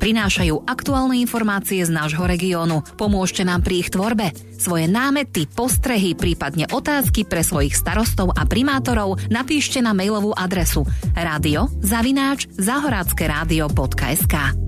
prinášajú aktuálne informácie z nášho regiónu. Pomôžte nám pri ich tvorbe. Svoje námety, postrehy, prípadne otázky pre svojich starostov a primátorov napíšte na mailovú adresu radio@zahorackeradio.sk.